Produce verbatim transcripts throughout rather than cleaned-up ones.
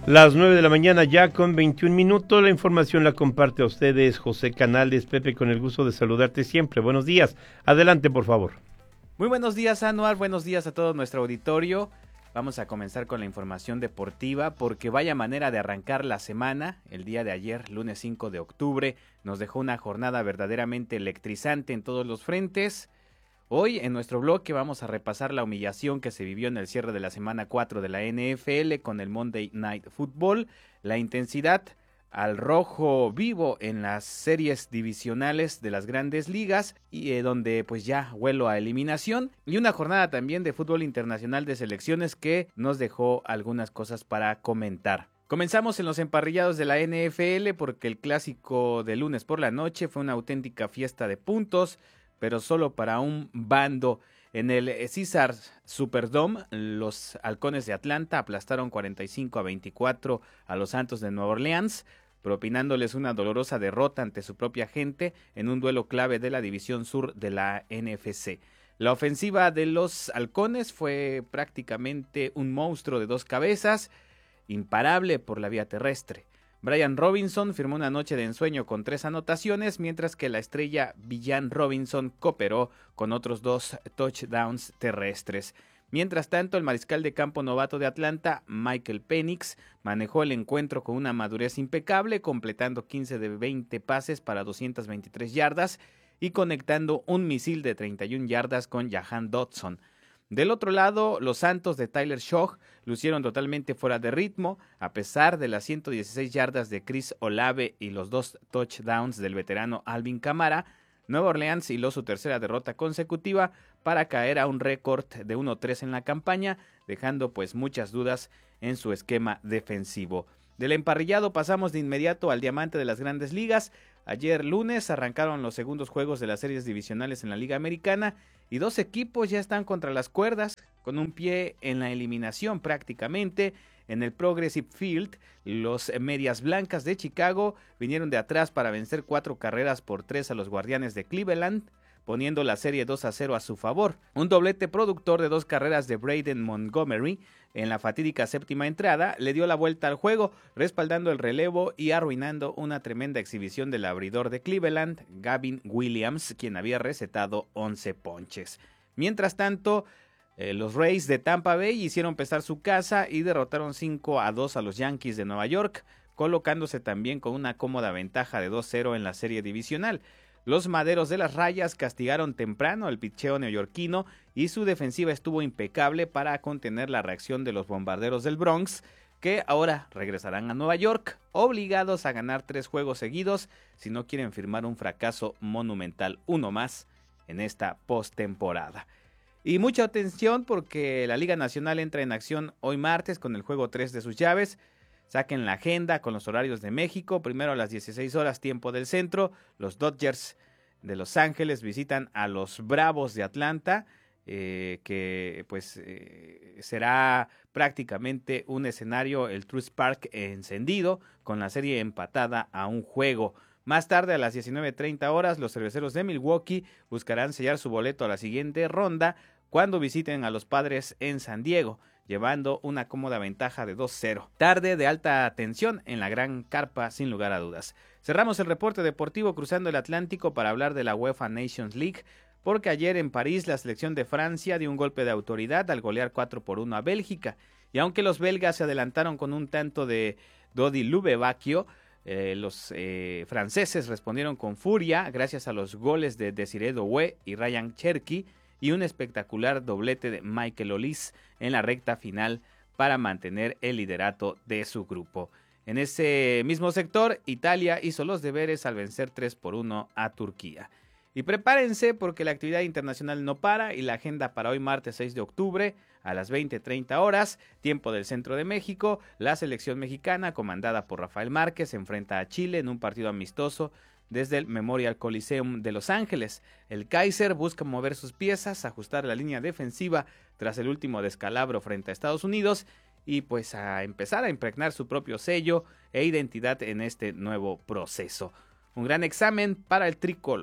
Las nueve de la mañana ya con veintiún minutos, la información la comparte a ustedes José Canales. Pepe, con el gusto de saludarte siempre. Buenos días, adelante por favor. Muy buenos días, Anuar, buenos días a todo nuestro auditorio. Vamos a comenzar con la información deportiva porque vaya manera de arrancar la semana. El día de ayer, lunes cinco de octubre, nos dejó una jornada verdaderamente electrizante en todos los frentes. Hoy en nuestro bloque vamos a repasar la humillación que se vivió en el cierre de la semana cuatro de la N F L con el Monday Night Football, la intensidad al rojo vivo en las series divisionales de las grandes ligas y eh, donde pues ya huelo a eliminación, y una jornada también de fútbol internacional de selecciones que nos dejó algunas cosas para comentar. Comenzamos en los emparrillados de la N F L porque el clásico de lunes por la noche fue una auténtica fiesta de puntos, pero solo para un bando. En el Caesars Superdome, los Halcones de Atlanta aplastaron cuarenta y cinco a veinticuatro a los Santos de Nueva Orleans, propinándoles una dolorosa derrota ante su propia gente en un duelo clave de la división sur de la N F C. La ofensiva de los Halcones fue prácticamente un monstruo de dos cabezas, imparable por la vía terrestre. Brian Robinson firmó una noche de ensueño con tres anotaciones, mientras que la estrella Villan Robinson cooperó con otros dos touchdowns terrestres. Mientras tanto, el mariscal de campo novato de Atlanta, Michael Penix, manejó el encuentro con una madurez impecable, completando quince de veinte pases para doscientas veintitrés yardas y conectando un misil de treinta y una yardas con Jahan Dotson. Del otro lado, los Santos de Tyler Shough lucieron totalmente fuera de ritmo, a pesar de las ciento dieciséis yardas de Chris Olave y los dos touchdowns del veterano Alvin Kamara. Nueva Orleans hiló su tercera derrota consecutiva para caer a un récord de uno tres en la campaña, dejando pues muchas dudas en su esquema defensivo. Del emparrillado pasamos de inmediato al diamante de las grandes ligas. Ayer lunes arrancaron los segundos juegos de las series divisionales en la Liga Americana y dos equipos ya están contra las cuerdas, con un pie en la eliminación prácticamente. En el Progressive Field, los Medias Blancas de Chicago vinieron de atrás para vencer cuatro carreras por tres a los Guardianes de Cleveland, poniendo la serie dos a cero a su favor. Un doblete productor de dos carreras de Braden Montgomery en la fatídica séptima entrada le dio la vuelta al juego, respaldando el relevo y arruinando una tremenda exhibición del abridor de Cleveland, Gavin Williams, quien había recetado once ponches. Mientras tanto, eh, los Rays de Tampa Bay hicieron pesar su casa y derrotaron cinco a dos a los Yankees de Nueva York, colocándose también con una cómoda ventaja de dos cero en la serie divisional. Los Maderos de las Rayas castigaron temprano al pitcheo neoyorquino y su defensiva estuvo impecable para contener la reacción de los Bombarderos del Bronx, que ahora regresarán a Nueva York, obligados a ganar tres juegos seguidos si no quieren firmar un fracaso monumental, uno más, en esta postemporada. Y mucha atención porque la Liga Nacional entra en acción hoy martes con el juego tres de sus llaves. Saquen la agenda con los horarios de México. Primero a las dieciséis horas, tiempo del centro, los Dodgers de Los Ángeles visitan a los Bravos de Atlanta, eh, que pues eh, será prácticamente un escenario, el Truist Park encendido, con la serie empatada a un juego. Más tarde, a las diecinueve treinta horas, los Cerveceros de Milwaukee buscarán sellar su boleto a la siguiente ronda cuando visiten a los Padres en San Diego, llevando una cómoda ventaja de dos cero. Tarde de alta tensión en la gran carpa, sin lugar a dudas. Cerramos el reporte deportivo cruzando el Atlántico para hablar de la UEFA Nations League, porque ayer en París la selección de Francia dio un golpe de autoridad al golear cuatro por uno a Bélgica, y aunque los belgas se adelantaron con un tanto de Dodi Lubevacchio, eh, los eh, franceses respondieron con furia gracias a los goles de Desiré Doué y Ryan Cherki, y un espectacular doblete de Michael Olise en la recta final para mantener el liderato de su grupo. En ese mismo sector, Italia hizo los deberes al vencer tres por uno a Turquía. Y prepárense porque la actividad internacional no para y la agenda para hoy martes seis de octubre a las veinte treinta horas, tiempo del centro de México, la selección mexicana comandada por Rafael Márquez se enfrenta a Chile en un partido amistoso desde el Memorial Coliseum de Los Ángeles. El Kaiser busca mover sus piezas, ajustar la línea defensiva tras el último descalabro frente a Estados Unidos y pues a empezar a impregnar su propio sello e identidad en este nuevo proceso. Un gran examen para el tricolor.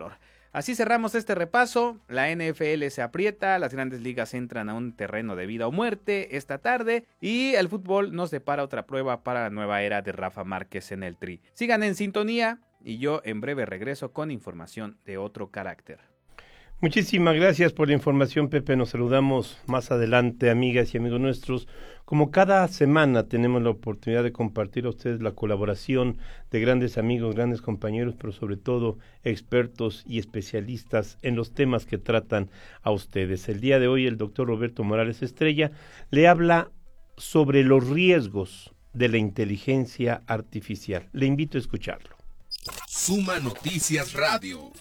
Así cerramos este repaso. La N F L se aprieta, las grandes ligas entran a un terreno de vida o muerte esta tarde y el fútbol nos depara otra prueba para la nueva era de Rafa Márquez en el Tri. Sigan en sintonía y yo en breve regreso con información de otro carácter. Muchísimas gracias por la información, Pepe. Nos saludamos más adelante, amigas y amigos nuestros. Como cada semana tenemos la oportunidad de compartir a ustedes la colaboración de grandes amigos, grandes compañeros, pero sobre todo expertos y especialistas en los temas que tratan a ustedes. El día de hoy el doctor Roberto Morales Estrella le habla sobre los riesgos de la inteligencia artificial. Le invito a escucharlo. Suma Noticias Radio.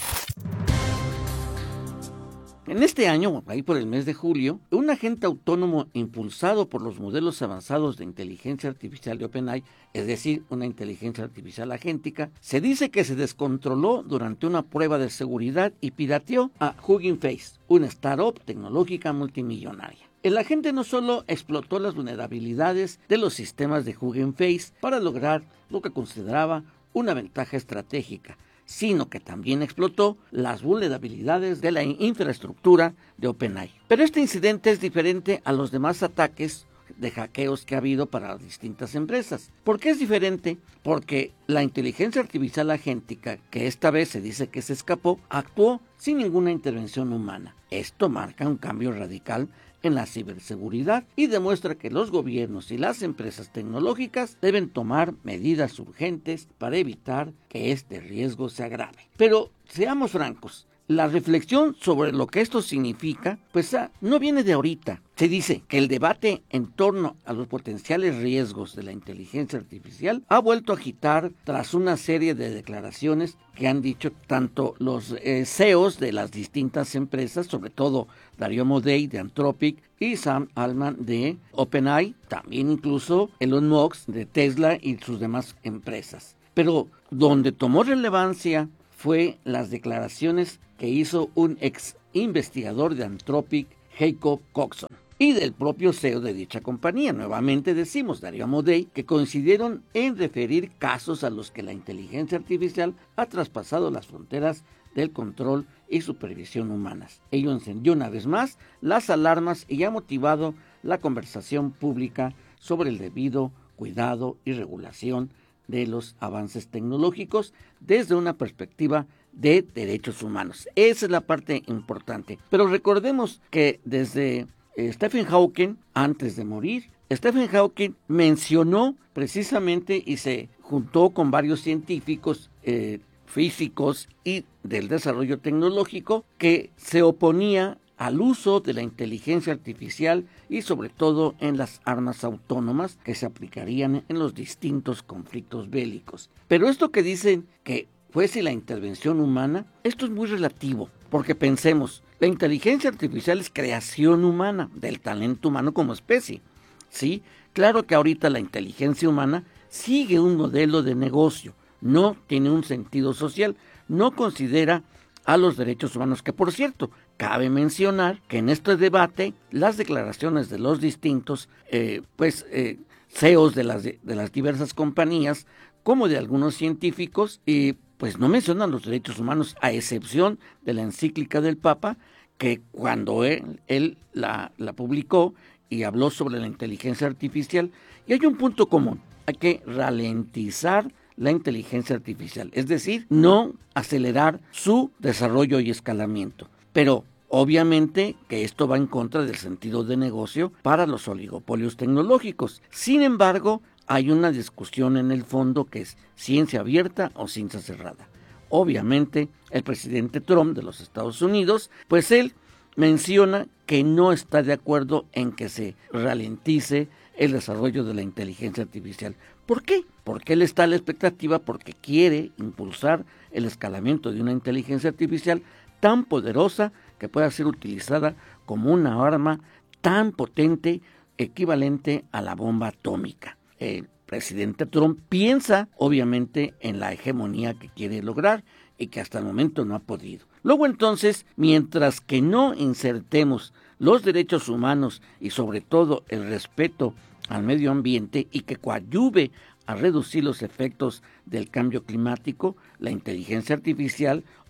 En este año, ahí por el mes de julio, un agente autónomo impulsado por los modelos avanzados de inteligencia artificial de OpenAI, es decir, una inteligencia artificial agéntica, se dice que se descontroló durante una prueba de seguridad y pirateó a Hugging Face, una startup tecnológica multimillonaria. El agente no solo explotó las vulnerabilidades de los sistemas de Hugging Face para lograr lo que consideraba una ventaja estratégica, sino que también explotó las vulnerabilidades de la infraestructura de OpenAI. Pero este incidente es diferente a los demás ataques de hackeos que ha habido para las distintas empresas. ¿Por qué es diferente? Porque la inteligencia artificial agéntica, que esta vez se dice que se escapó, actuó sin ninguna intervención humana. Esto marca un cambio radical en la ciberseguridad y demuestra que los gobiernos y las empresas tecnológicas deben tomar medidas urgentes para evitar que este riesgo se agrave. Pero seamos francos, la reflexión sobre lo que esto significa, pues ah, no viene de ahorita. Se dice que el debate en torno a los potenciales riesgos de la inteligencia artificial ha vuelto a agitar tras una serie de declaraciones que han dicho tanto los eh, C E Os de las distintas empresas, sobre todo Dario Amodei de Anthropic y Sam Altman de OpenAI, también incluso Elon Musk de Tesla y sus demás empresas. Pero donde tomó relevancia fue las declaraciones que hizo un ex investigador de Anthropic, Jacob Coxon, y del propio C E O de dicha compañía. Nuevamente decimos, Dario Amodei, que coincidieron en referir casos a los que la inteligencia artificial ha traspasado las fronteras del control y supervisión humanas. Ello encendió una vez más las alarmas y ha motivado la conversación pública sobre el debido cuidado y regulación de los avances tecnológicos desde una perspectiva de derechos humanos. Esa es la parte importante. Pero recordemos que desde eh, Stephen Hawking, antes de morir, Stephen Hawking mencionó precisamente y se juntó con varios científicos eh, físicos y del desarrollo tecnológico que se oponía al uso de la inteligencia artificial y sobre todo en las armas autónomas que se aplicarían en los distintos conflictos bélicos. Pero esto que dicen que fuese la intervención humana, esto es muy relativo, porque pensemos, la inteligencia artificial es creación humana, del talento humano como especie. Sí, claro que ahorita la inteligencia humana sigue un modelo de negocio, no tiene un sentido social, no considera a los derechos humanos, que por cierto, cabe mencionar que en este debate las declaraciones de los distintos eh, pues eh, C E Os de las, de, de las diversas compañías, como de algunos científicos, y pues no mencionan los derechos humanos, a excepción de la encíclica del Papa, que cuando él, él la, la publicó y habló sobre la inteligencia artificial, y hay un punto común, hay que ralentizar la inteligencia artificial, es decir, no acelerar su desarrollo y escalamiento. Pero obviamente que esto va en contra del sentido de negocio para los oligopolios tecnológicos. Sin embargo, hay una discusión en el fondo que es ciencia abierta o ciencia cerrada. Obviamente, el presidente Trump de los Estados Unidos, pues él menciona que no está de acuerdo en que se ralentice el desarrollo de la inteligencia artificial. ¿Por qué? Porque él está a la expectativa porque quiere impulsar el escalamiento de una inteligencia artificial tan poderosa que pueda ser utilizada como una arma tan potente, equivalente a la bomba atómica. El presidente Trump piensa, obviamente, en la hegemonía que quiere lograr y que hasta el momento no ha podido. Luego entonces, mientras que no insertemos los derechos humanos y sobre todo el respeto al medio ambiente y que coadyuve a reducir los efectos del cambio climático, la inteligencia artificial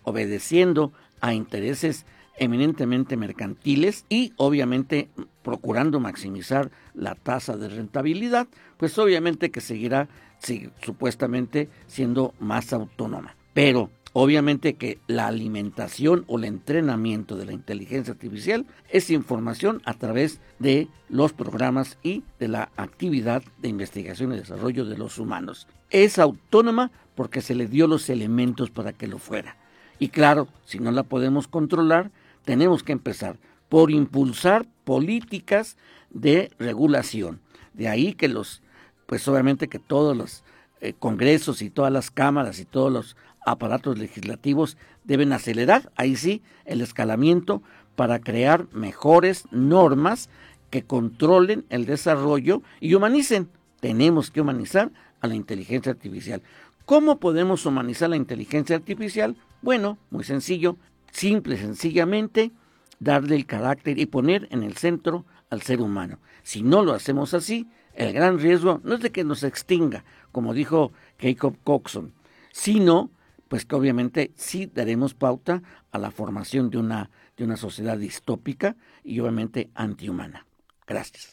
obedeciendo a intereses eminentemente mercantiles y obviamente procurando maximizar la tasa de rentabilidad, pues obviamente que seguirá sí, supuestamente siendo más autónoma. Pero obviamente que la alimentación o el entrenamiento de la inteligencia artificial es información a través de los programas y de la actividad de investigación y desarrollo de los humanos. Es autónoma porque se le dio los elementos para que lo fuera. Y claro, si no la podemos controlar, tenemos que empezar por impulsar políticas de regulación. De ahí que los, pues obviamente que todos los eh, congresos y todas las cámaras y todos los aparatos legislativos deben acelerar, ahí sí, el escalamiento para crear mejores normas que controlen el desarrollo y humanicen. Tenemos que humanizar a la inteligencia artificial. ¿Cómo podemos humanizar la inteligencia artificial? Bueno, muy sencillo, simple y sencillamente darle el carácter y poner en el centro al ser humano. Si no lo hacemos así, el gran riesgo no es de que nos extinga, como dijo Jacob Coxon, sino pues que obviamente sí daremos pauta a la formación de una, de una sociedad distópica y obviamente antihumana. Gracias.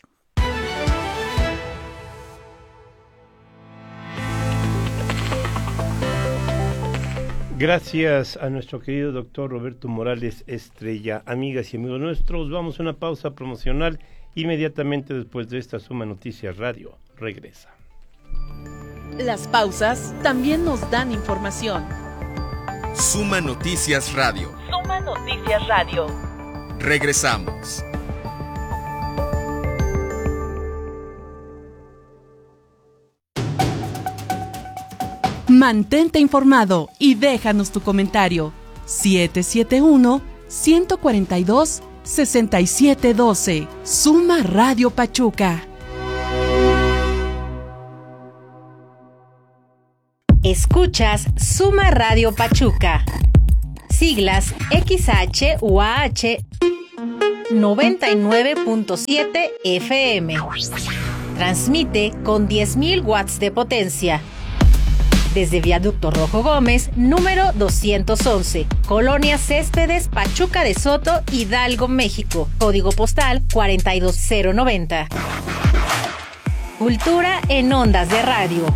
Gracias a nuestro querido doctor Roberto Morales Estrella. Amigas y amigos nuestros, vamos a una pausa promocional. Inmediatamente después de esta Suma Noticias Radio regresa. Las pausas también nos dan información. Suma Noticias Radio. Suma Noticias Radio. Regresamos. Mantente informado y déjanos tu comentario. siete siete uno, uno cuatro dos, seis siete uno dos. Suma Radio Pachuca. Escuchas Suma Radio Pachuca. Siglas X H U A H noventa y nueve punto siete F M. Transmite con diez mil watts de potencia. Desde Viaducto Rojo Gómez, número doscientos once, Colonia Céspedes, Pachuca de Soto, Hidalgo, México. Código postal cuarenta y dos cero noventa. Cultura en ondas de radio.